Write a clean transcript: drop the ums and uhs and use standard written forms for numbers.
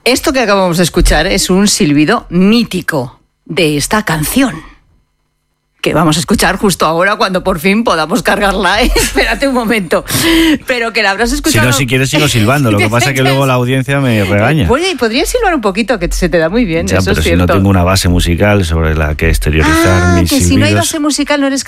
Esto que acabamos de escuchar es un silbido mítico de esta canción, que vamos a escuchar justo ahora cuando por fin podamos cargarla. Espérate un momento. Pero que la habrás escuchado. Si no, si quieres sigo silbando. Lo que pasa es que luego la audiencia me regaña. Oye, podrías silbar un poquito, que se te da muy bien. Ya, eso pero es si cierto. no tengo una base musical sobre la que exteriorizar mis que silbidos. Si no hay base musical no eres